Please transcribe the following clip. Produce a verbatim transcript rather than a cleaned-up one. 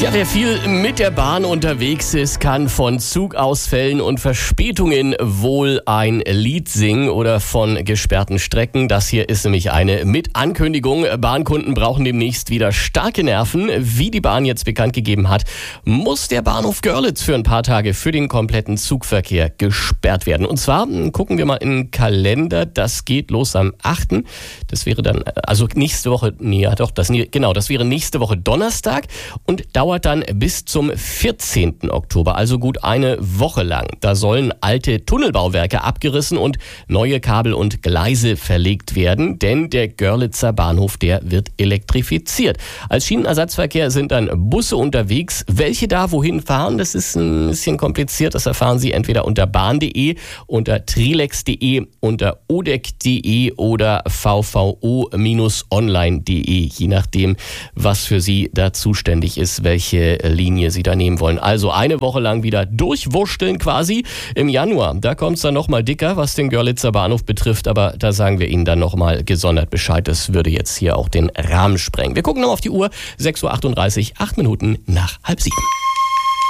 Ja, wer viel mit der Bahn unterwegs ist, kann von Zugausfällen und Verspätungen wohl ein Lied singen oder von gesperrten Strecken. Das hier ist nämlich eine mit Ankündigung. Bahnkunden brauchen demnächst wieder starke Nerven. Wie die Bahn jetzt bekannt gegeben hat, muss der Bahnhof Görlitz für ein paar Tage für den kompletten Zugverkehr gesperrt werden. Und zwar gucken wir mal in den Kalender. Das geht los am achten Das wäre dann, also nächste Woche, nee, ja doch, das, genau, das wäre nächste Woche Donnerstag und dauert dann bis zum vierzehnten Oktober, also gut eine Woche lang. Da sollen alte Tunnelbauwerke abgerissen und neue Kabel und Gleise verlegt werden, denn der Görlitzer Bahnhof, der wird elektrifiziert. Als Schienenersatzverkehr sind dann Busse unterwegs. Welche da wohin fahren, das ist ein bisschen kompliziert. Das erfahren Sie entweder unter bahn punkt de, unter trilex punkt de, unter odec punkt de oder v v o online punkt de, je nachdem, was für Sie da zuständig ist, welche Linie Sie da nehmen wollen. Also eine Woche lang wieder durchwurschteln quasi. Im Januar, da kommt es dann nochmal dicker, was den Görlitzer Bahnhof betrifft, aber da sagen wir Ihnen dann nochmal gesondert Bescheid. Das würde jetzt hier auch den Rahmen sprengen. Wir gucken noch auf die Uhr, sechs Uhr achtunddreißig, acht Minuten nach halb sieben.